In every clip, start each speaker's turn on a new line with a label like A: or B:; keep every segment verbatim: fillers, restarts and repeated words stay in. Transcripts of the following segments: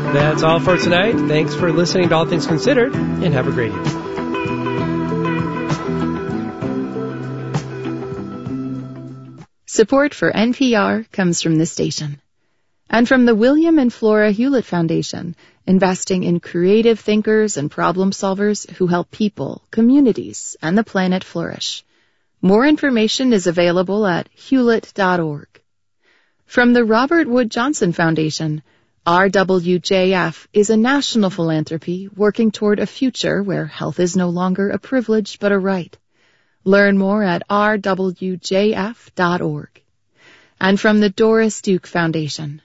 A: That's all for tonight. Thanks for listening to All Things Considered, and have a great evening.
B: Support for N P R comes from this station. And from the William and Flora Hewlett Foundation, investing in creative thinkers and problem solvers who help people, communities, and the planet flourish. More information is available at hewlett dot org. From the Robert Wood Johnson Foundation, R W J F is a national philanthropy working toward a future where health is no longer a privilege but a right. Learn more at r w j f dot org. And from the Doris Duke Foundation.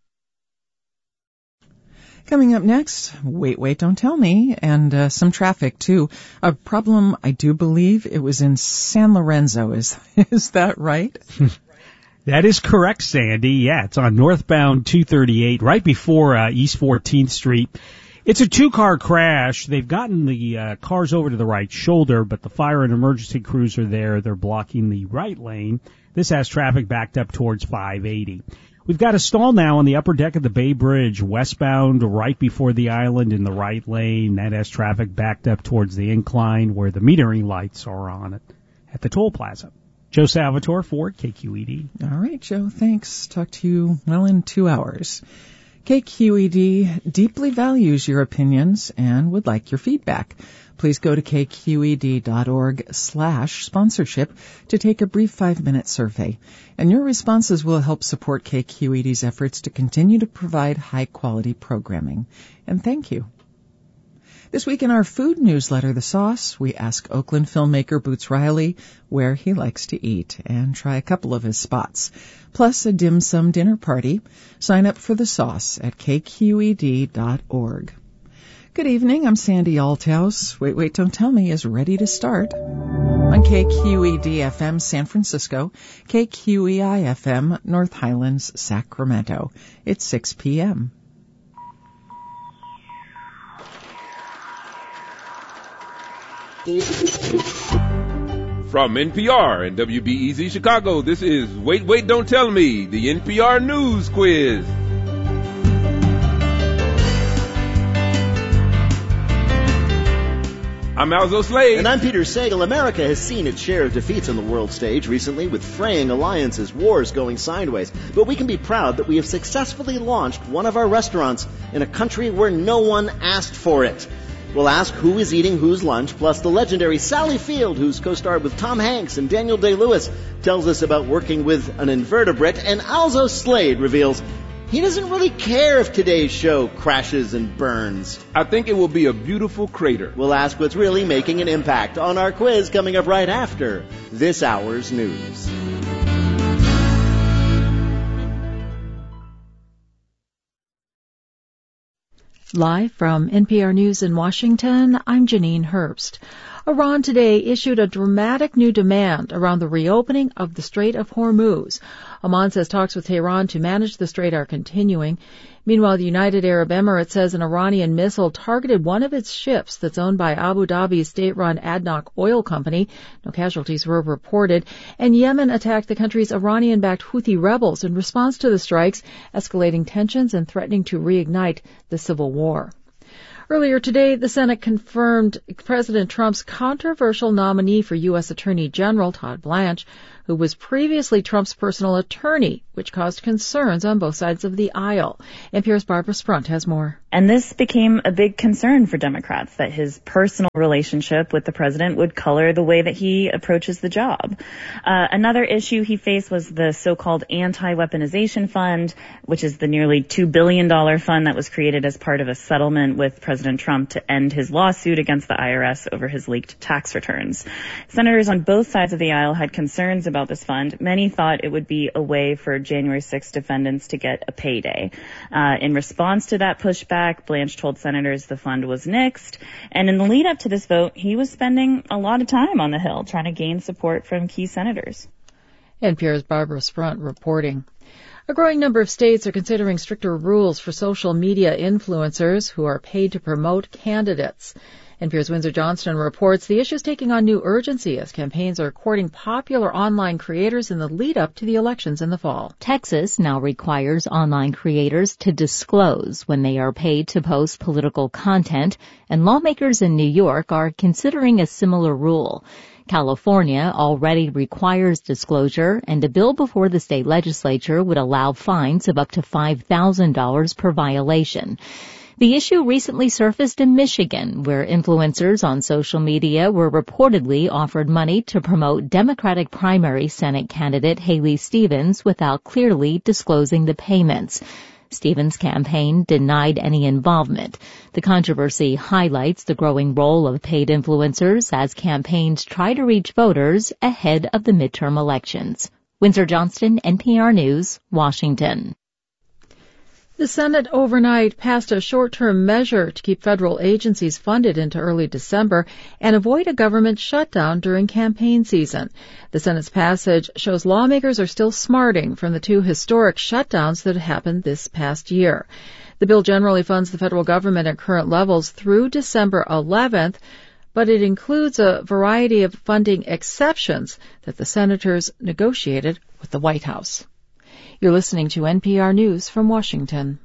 C: Coming up next, Wait, Wait, Don't Tell Me, and uh, some traffic, too. A problem, I do believe, it was in San Lorenzo. Is, is that right?
D: That is correct, Sandy. Yeah, it's on northbound two thirty-eight, right before uh, East fourteenth Street. It's a two-car crash. They've gotten the uh, cars over to the right shoulder, but the fire and emergency crews are there. They're blocking the right lane. This has traffic backed up towards five eighty. We've got a stall now on the upper deck of the Bay Bridge, westbound, right before the island in the right lane. That has traffic backed up towards the incline where the metering lights are on it at the toll plaza. Joe Salvatore for K Q E D.
C: All right, Joe, thanks. Talk to you, well, in two hours. K Q E D deeply values your opinions and would like your feedback. Please go to kqed.org slash sponsorship to take a brief five-minute survey. And your responses will help support K Q E D's efforts to continue to provide high-quality programming. And thank you. This week in our food newsletter, The Sauce, we ask Oakland filmmaker Boots Riley where he likes to eat and try a couple of his spots. Plus a dim sum dinner party. Sign up for The Sauce at k q e d dot org. Good evening, I'm Sandy Althouse. Wait, Wait, Don't Tell Me is ready to start. On K Q E D F M San Francisco, K Q E I F M North Highlands, Sacramento. It's six p.m.
E: From N P R and W B E Z Chicago, this is Wait, Wait, Don't Tell Me, the N P R News Quiz. I'm Alzo Slade.
F: And I'm Peter Sagal. America has seen its share of defeats on the world stage recently, with fraying alliances, wars going sideways. But we can be proud that we have successfully launched one of our restaurants in a country where no one asked for it. We'll ask who is eating whose lunch, plus the legendary Sally Field, who's co-starred with Tom Hanks and Daniel Day-Lewis, tells us about working with an invertebrate, and Alzo Slade reveals he doesn't really care if today's show crashes and burns.
E: I think it will be a beautiful crater.
F: We'll ask what's really making an impact on our quiz coming up right after this hour's news.
G: Live from N P R News in Washington, I'm Janine Herbst. Iran today issued a dramatic new demand around the reopening of the Strait of Hormuz. Oman says talks with Tehran to manage the strait are continuing. Meanwhile, the United Arab Emirates says an Iranian missile targeted one of its ships that's owned by Abu Dhabi's state-run ADNOC oil company. No casualties were reported. And Yemen attacked the country's Iranian-backed Houthi rebels in response to the strikes, escalating tensions and threatening to reignite the civil war. Earlier today, the Senate confirmed President Trump's controversial nominee for U S Attorney General, Todd Blanche, who was previously Trump's personal attorney, which caused concerns on both sides of the aisle. N P R's Barbara Sprunt has more.
H: And this became a big concern for Democrats, that his personal relationship with the president would color the way that he approaches the job. Uh, another issue he faced was the so-called anti-weaponization fund, which is the nearly two billion dollars fund that was created as part of a settlement with President Trump to end his lawsuit against the I R S over his leaked tax returns. Senators on both sides of the aisle had concerns about this fund. Many thought it would be a way for January sixth defendants to get a payday. Uh, in response to that pushback, Blanche told senators the fund was nixed. And in the lead up to this vote, he was spending a lot of time on the Hill trying to gain support from key senators.
G: N P R's Barbara Sprunt reporting. A growing number of states are considering stricter rules for social media influencers who are paid to promote candidates. N P R's Windsor Johnston reports the issue is taking on new urgency as campaigns are courting popular online creators in the lead-up to the elections in the fall.
I: Texas now requires online creators to disclose when they are paid to post political content, and lawmakers in New York are considering a similar rule. California already requires disclosure, and a bill before the state legislature would allow fines of up to five thousand dollars per violation. The issue recently surfaced in Michigan, where influencers on social media were reportedly offered money to promote Democratic primary Senate candidate Haley Stevens without clearly disclosing the payments. Stevens' campaign denied any involvement. The controversy highlights the growing role of paid influencers as campaigns try to reach voters ahead of the midterm elections. Windsor Johnston, N P R News, Washington.
G: The Senate overnight passed a short-term measure to keep federal agencies funded into early December and avoid a government shutdown during campaign season. The Senate's passage shows lawmakers are still smarting from the two historic shutdowns that happened this past year. The bill generally funds the federal government at current levels through December eleventh, but it includes a variety of funding exceptions that the senators negotiated with the White House. You're listening to N P R News from Washington.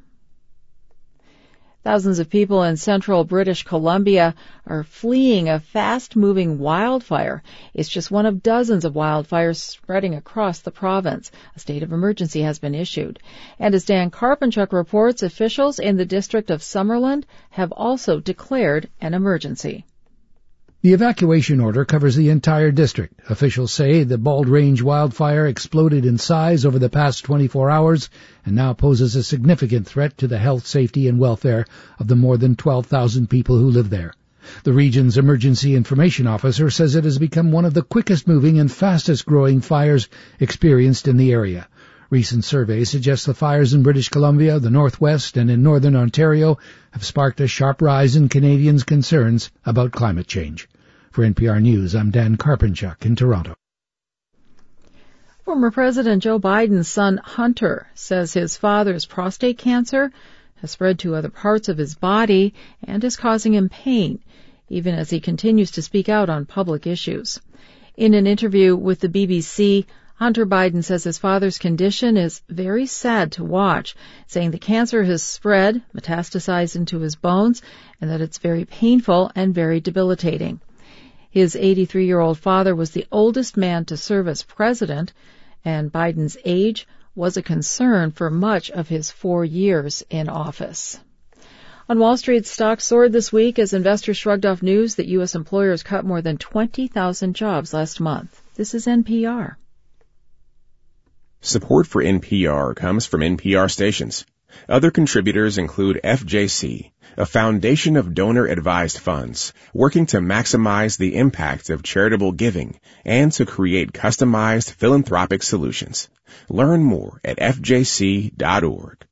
G: Thousands of people in central British Columbia are fleeing a fast-moving wildfire. It's just one of dozens of wildfires spreading across the province. A state of emergency has been issued. And as Dan Karpenchuk reports, officials in the district of Summerland have also declared an emergency.
J: The evacuation order covers the entire district. Officials say the Bald Range wildfire exploded in size over the past twenty-four hours and now poses a significant threat to the health, safety, and welfare of the more than twelve thousand people who live there. The region's emergency information officer says it has become one of the quickest-moving and fastest-growing fires experienced in the area. Recent surveys suggest the fires in British Columbia, the Northwest, and in northern Ontario have sparked a sharp rise in Canadians' concerns about climate change. For N P R News, I'm Dan Karpenchuk in Toronto.
G: Former President Joe Biden's son, Hunter, says his father's prostate cancer has spread to other parts of his body and is causing him pain, even as he continues to speak out on public issues. In an interview with the B B C, Hunter Biden says his father's condition is very sad to watch, saying the cancer has spread, metastasized into his bones, and that it's very painful and very debilitating. His eighty-three-year-old father was the oldest man to serve as president, and Biden's age was a concern for much of his four years in office. On Wall Street, stocks soared this week as investors shrugged off news that U S employers cut more than twenty thousand jobs last month. This is N P R.
K: Support for N P R comes from N P R stations. Other contributors include F J C, a foundation of donor-advised funds working to maximize the impact of charitable giving and to create customized philanthropic solutions. Learn more at F J C dot org.